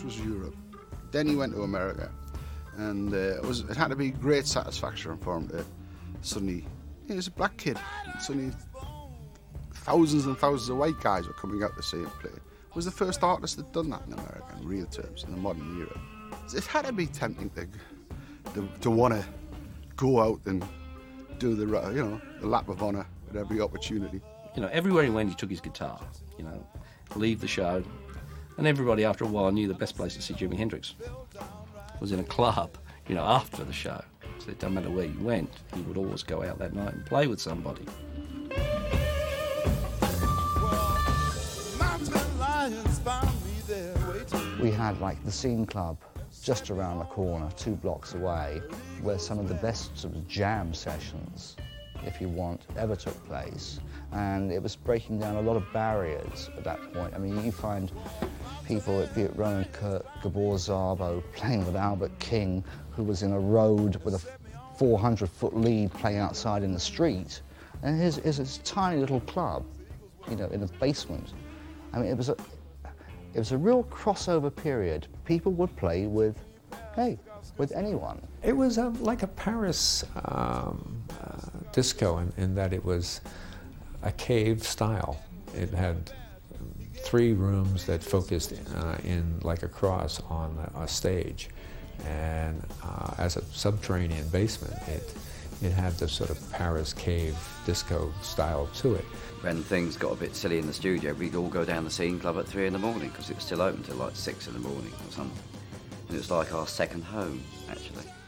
was Europe. Then he went to America, and it had to be great satisfaction for him to suddenly. He was a black kid. Suddenly, thousands and thousands of white guys were coming out to see him play. He was the first artist that done that in America in real terms in the modern era. It had to be tempting to want to go out and do the lap of honour at every opportunity. Everywhere he went, he took his guitar. Leave the show, and everybody after a while knew the best place to see Jimi Hendrix was in a club. After the show. So it doesn't matter where you went, he would always go out that night and play with somebody. We had the Scene Club just around the corner, 2 blocks away, where some of the best sort of jam sessions, if you want, ever took place. And it was breaking down a lot of barriers at that point. I mean, you find people, be it Ronan Kirk, Gabor Szabo, playing with Albert King, who was in a road with a 400-foot lead playing outside in the street. And here's this tiny little club, in the basement. I mean, it was a real crossover period. People would play with anyone. It was like a Paris disco in that it was a cave style. It had 3 rooms that focused in like a cross on a stage, and as a subterranean basement, it had this sort of Paris cave disco style to it. When things got a bit silly in the studio, we'd all go down the Scene Club at 3 in the morning because it was still open till 6 in the morning or something. And it was like our second home, actually.